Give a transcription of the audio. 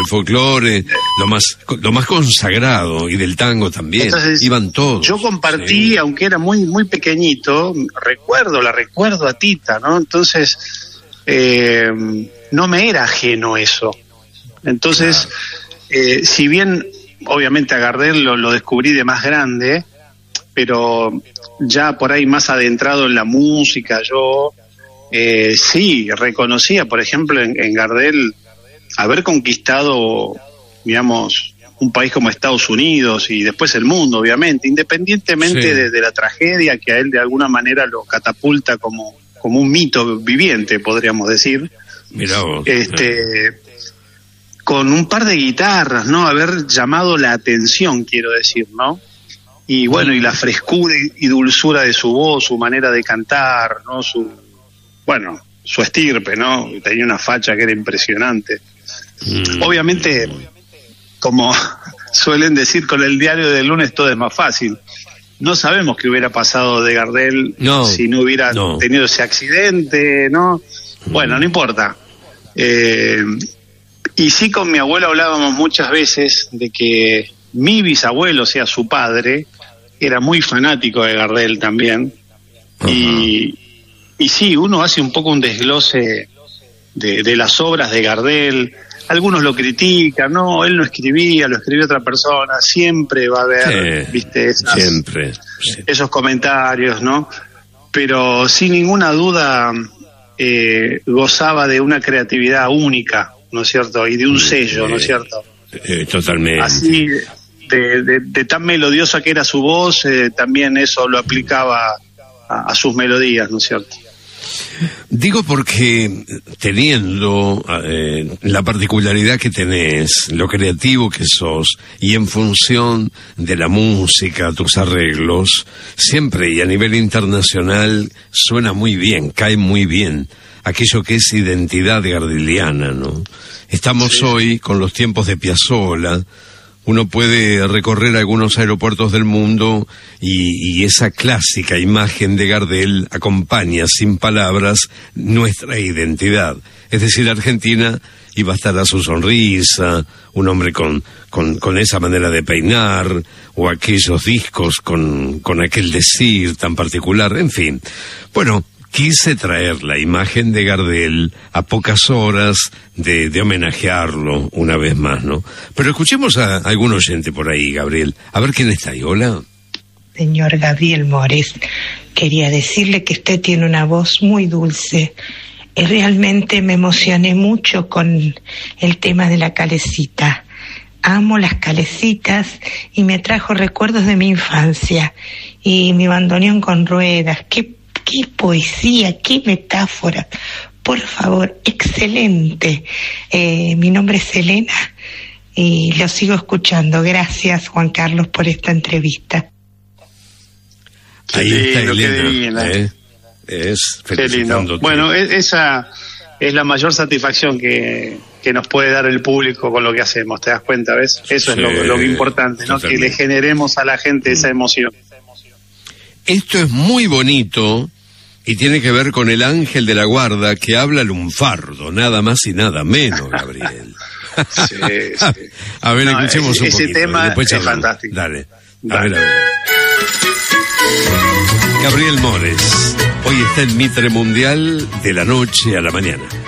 del folclore, lo más consagrado, y del tango también. Entonces, iban todos. Yo compartí, aunque era muy muy pequeñito, la recuerdo a Tita, ¿no? Entonces, no me era ajeno eso. Entonces, si bien obviamente a Gardel lo descubrí de más grande, pero ya por ahí más adentrado en la música, yo sí reconocía, por ejemplo, en Gardel haber conquistado, digamos, un país como Estados Unidos y después el mundo, obviamente, independientemente de la tragedia que a él de alguna manera lo catapulta como un mito viviente, podríamos decir. Mirá vos. Con un par de guitarras, ¿no? Haber llamado la atención, quiero decir, ¿no? Y bueno, y la frescura y dulzura de su voz, su manera de cantar, ¿no? Su estirpe, ¿no? Tenía una facha que era impresionante. Obviamente, como suelen decir, con el diario del lunes todo es más fácil. No sabemos qué hubiera pasado de Gardel si no hubiera tenido ese accidente, ¿no? Bueno, no importa. Y sí, con mi abuelo hablábamos muchas veces de que mi bisabuelo, o sea, su padre, era muy fanático de Gardel también. Y sí, uno hace un poco un desglose de las obras de Gardel. Algunos lo critican, no, él no escribía, lo escribió otra persona. Siempre va a haber, viste, esos comentarios, ¿no? Pero sin ninguna duda gozaba de una creatividad única, ¿no es cierto? Y de un sello, ¿no es cierto? Totalmente. Así, de tan melodiosa que era su voz, también eso lo aplicaba a sus melodías, ¿no es cierto? Digo porque teniendo la particularidad que tenés, lo creativo que sos, y en función de la música, tus arreglos, siempre y a nivel internacional suena muy bien, cae muy bien aquello que es identidad gardeliana, ¿no? Estamos hoy con los tiempos de Piazzolla. Uno puede recorrer algunos aeropuertos del mundo y esa clásica imagen de Gardel acompaña sin palabras nuestra identidad. Es decir, Argentina, y bastará su sonrisa, un hombre con esa manera de peinar, o aquellos discos con aquel decir tan particular, en fin. Bueno, quise traer la imagen de Gardel a pocas horas de homenajearlo una vez más, ¿no? Pero escuchemos a algún oyente por ahí, Gabriel. A ver quién está ahí. Hola. Señor Gabriel Mores, quería decirle que usted tiene una voz muy dulce. Realmente me emocioné mucho con el tema de la calecita. Amo las calecitas y me trajo recuerdos de mi infancia. Y mi bandoneón con ruedas, qué poesía, qué metáfora. Por favor, excelente. Mi nombre es Elena y lo sigo escuchando. Gracias, Juan Carlos, por esta entrevista. Ahí está Elena. Qué lindo. Bueno, esa es la mayor satisfacción que nos puede dar el público con lo que hacemos. ¿Te das cuenta? ¿Ves? Eso es lo importante, ¿no? Que le generemos a la gente esa emoción. Esto es muy bonito y tiene que ver con el ángel de la guarda que habla lunfardo, nada más y nada menos, Gabriel. Sí. A ver, escuchemos un poquito. Ese tema es fantástico. Dale. A ver. Gabriel Mores, hoy está el Mitre Mundial de la noche a la mañana.